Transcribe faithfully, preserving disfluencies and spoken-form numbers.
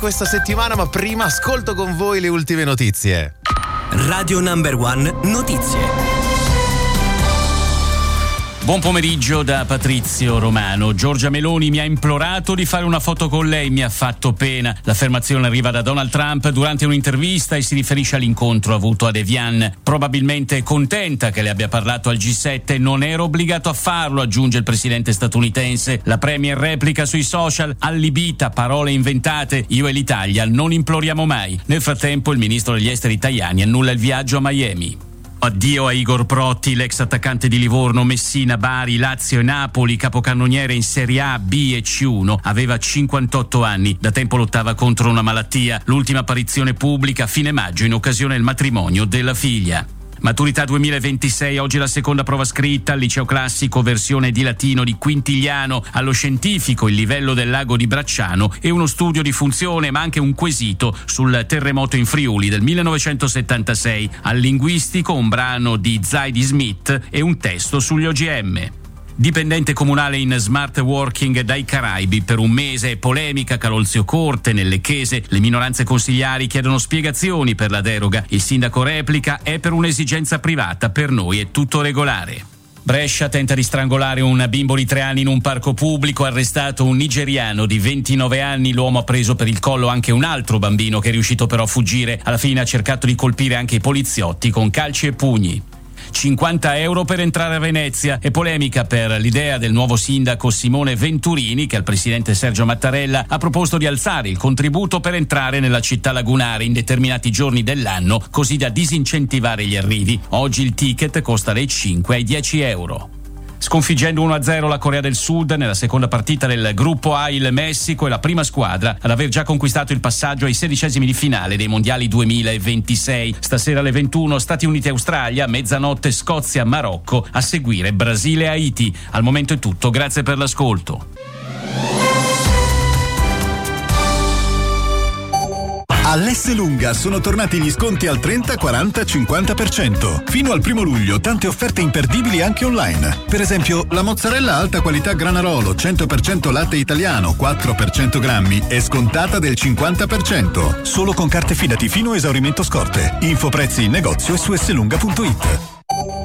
questa settimana, ma prima ascolto con voi le ultime notizie. Radio Number One Notizie. Buon pomeriggio da Patrizio Romano. Giorgia Meloni mi ha implorato di fare una foto con lei, mi ha fatto pena. L'affermazione arriva da Donald Trump durante un'intervista e si riferisce all'incontro avuto ad Evian. Probabilmente contenta che le abbia parlato al G sette, non ero obbligato a farlo, aggiunge il presidente statunitense. La premier replica sui social, allibita, parole inventate, io e l'Italia non imploriamo mai. Nel frattempo il ministro degli esteri Tajani annulla il viaggio a Miami. Addio a Igor Protti, l'ex attaccante di Livorno, Messina, Bari, Lazio e Napoli, capocannoniere in Serie A, B e C uno. Aveva cinquantotto anni, da tempo lottava contro una malattia. L'ultima apparizione pubblica a fine maggio in occasione del matrimonio della figlia. Maturità duemilaventisei, oggi la seconda prova scritta al liceo classico versione di latino di Quintigliano, allo scientifico il livello del lago di Bracciano e uno studio di funzione ma anche un quesito sul terremoto in Friuli del millenovecentosettantasei, al linguistico un brano di Zadie Smith e un testo sugli O G M. Dipendente comunale in smart working dai Caraibi per un mese, polemica Calolzio Corte nelle Chese, le minoranze consiliari chiedono spiegazioni per la deroga, il sindaco replica è per un'esigenza privata, per noi è tutto regolare. Brescia tenta di strangolare un bimbo di tre anni in un parco pubblico, arrestato un nigeriano di ventinove anni, l'uomo ha preso per il collo anche un altro bambino che è riuscito però a fuggire, alla fine ha cercato di colpire anche i poliziotti con calci e pugni. cinquanta euro per entrare a Venezia e polemica per l'idea del nuovo sindaco Simone Venturini che al presidente Sergio Mattarella ha proposto di alzare il contributo per entrare nella città lagunare in determinati giorni dell'anno così da disincentivare gli arrivi. Oggi il ticket costa dai cinque ai dieci euro. Sconfiggendo uno a zero la Corea del Sud nella seconda partita del gruppo A, il Messico è la prima squadra ad aver già conquistato il passaggio ai sedicesimi di finale dei mondiali duemilaventisei. Stasera alle ventuno Stati Uniti e Australia, mezzanotte Scozia Marocco, a seguire Brasile e Haiti. Al momento è tutto, grazie per l'ascolto. All'Esselunga sono tornati gli sconti al trenta, quaranta, cinquanta per cento. Fino al primo luglio tante offerte imperdibili anche online. Per esempio la mozzarella alta qualità Granarolo cento per cento latte italiano quattro per cento grammi è scontata del cinquanta per cento. Solo con carte Fidati fino a esaurimento scorte. Info prezzi in negozio e su esselunga punto it.